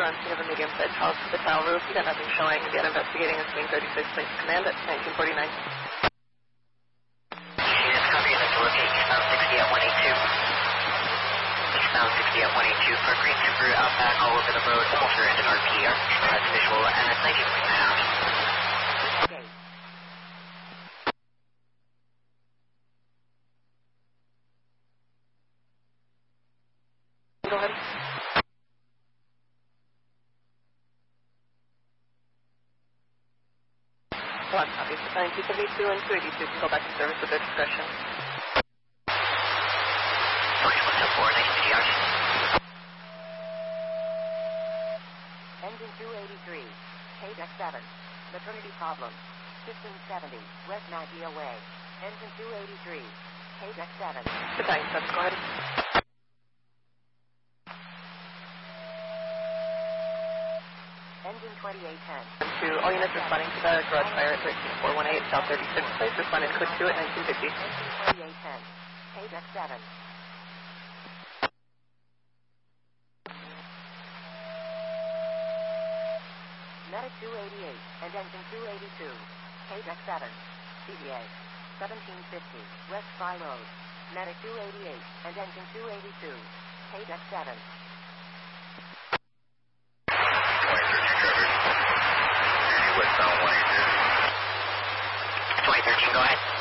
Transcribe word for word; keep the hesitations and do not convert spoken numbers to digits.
on scene of a medium-sized house with a tile roof. You got nothing showing. Again, investigating a swing thirty-six, place command at nineteen forty-nine. Yes, copy. I'd like to locate eastbound sixty at one eighty-two. Eastbound sixty at one eighty-two for green Subaru Outback all over the road, almost rear-ended R P. Our has visual at nineteen forty-nine. Okay. Go ahead. One copy. nineteen seventy-two and two eighty-two can go back to service with their discretion. twenty-one oh four, nice to meet you. Engine two eighty-three. K deck seven. Maternity problem. System seventy. West Maggie away. Engine two eighty-three. K deck seven. Good night, sir. Go ahead. Engine twenty-eight ten. To all units responding to the garage fire at thirteen four one eight South thirty-sixth Place, responded code two at nineteen fifty. Engine twenty-eight ten. K deck seven. Medic two eighty-eight and engine two eighty-two. K deck seven. C B A. seventeen fifty. West Fry Road. Medic two eighty-eight and engine two eighty-two. K deck seven. twenty thirteen, go ahead.